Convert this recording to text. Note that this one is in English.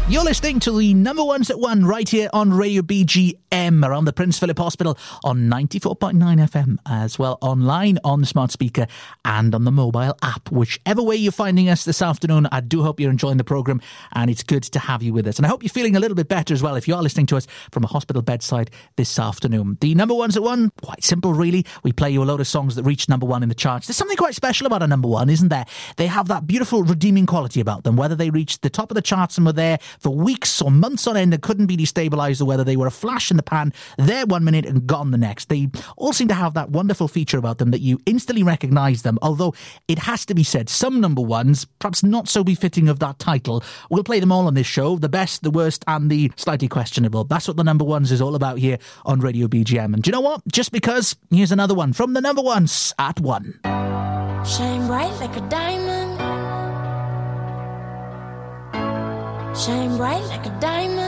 You're listening to the number ones at 1 right here on Radio BGM around the Prince Philip Hospital on 94.9 FM, as well online on the smart speaker and on the mobile app. Whichever way you're finding us this afternoon, I do hope you're enjoying the programme and it's good to have you with us. And I hope you're feeling a little bit better as well if you are listening to us from a hospital bedside this afternoon. The number ones at 1, quite simple really. We play you a load of songs that reach number 1 in the charts. There's something quite special about a number 1, isn't there? They have that beautiful redeeming quality about them, whether they reached the top of the charts and were there for weeks or months on end and couldn't be destabilised, or whether they were a flash in the pan, there 1 minute and gone the next. They all seem to have that wonderful feature about them that you instantly recognise them, although it has to be said, some number ones, perhaps not so befitting of that title. We'll play them all on this show, the best, the worst and the slightly questionable. That's what the number ones is all about here on Radio BGM. And do you know what? Just because, here's another one from the number ones at 1. Shine bright like a diamond. Shine bright like a diamond.